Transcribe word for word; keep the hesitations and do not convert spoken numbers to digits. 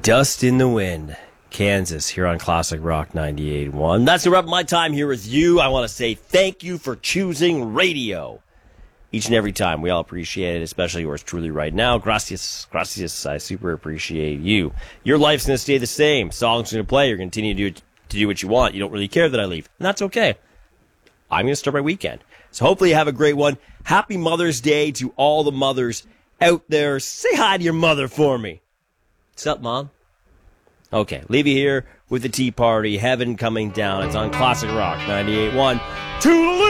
Dust in the Wind, Kansas, here on Classic Rock ninety-eight point one. That's the wrap of my time here with you. I want to say thank you for choosing radio each and every time. We all appreciate it, especially yours truly right now. Gracias, gracias. I super appreciate you. Your life's going to stay the same. Songs are going to play. You're going to continue to do, to do what you want. You don't really care that I leave. And that's okay. I'm going to start my weekend. So hopefully you have a great one. Happy Mother's Day to all the mothers out there. Say hi to your mother for me. What's up, Mom? Okay, leave you here with the Tea Party. Heaven Coming Down. It's on Classic Rock ninety-eight point one. Toodaloo!